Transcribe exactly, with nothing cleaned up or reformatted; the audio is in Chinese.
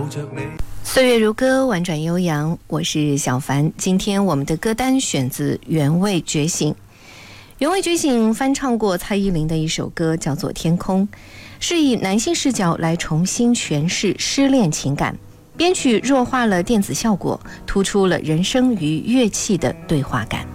岁月如歌，婉转悠扬，我是小凡。今天我们的歌单选自《原味觉醒》。《原味觉醒》翻唱过蔡依林的一首歌，叫做《天空》，是以男性视角来重新诠释失恋情感，编曲弱化了电子效果，突出了人声与乐器的对话感。